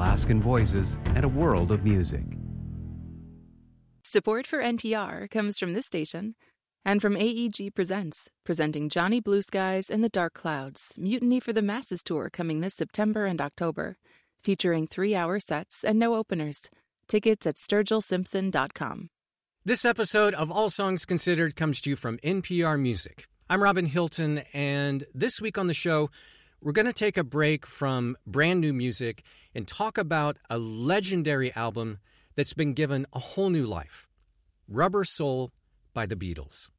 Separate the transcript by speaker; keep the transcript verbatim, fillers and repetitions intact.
Speaker 1: Alaskan voices, and a world of music.
Speaker 2: Support for N P R comes from this station and from A E G Presents, presenting Johnny Blue Skies and the Dark Clouds, Mutiny for the Masses tour coming this September and October, featuring three-hour sets and no openers. Tickets at sturgill simpson dot com.
Speaker 3: This episode of All Songs Considered comes to you from N P R Music. I'm Robin Hilton, and this week on the show, we're going to take a break from brand new music and talk about a legendary album that's been given a whole new life, Rubber Soul by the Beatles.